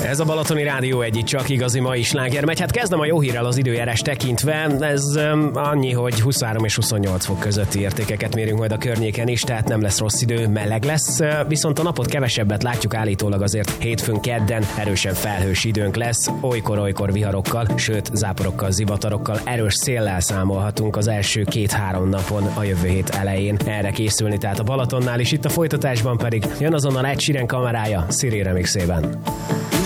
Ez a Balatoni Rádió egy csak igazi mai slágermegy. Hát kezdem a jó hírrel az időjárás tekintve. Ez annyi, hogy 23 és 28 fok közötti értékeket mérünk majd a környéken is, tehát nem lesz rossz idő, meleg lesz. Viszont a napot kevesebbet látjuk állítólag, azért hétfőn, kedden erősen felhős időnk lesz. Olykor-olykor viharokkal, sőt záporokkal, zivatarokkal, erős széllel számolhatunk az első 2-3 napon a jövő hét elején. Erre készülni tehát a Balatonnál is, itt a folytatásban pedig jön azonnal Ed Sheeran kamerája Siri remixében.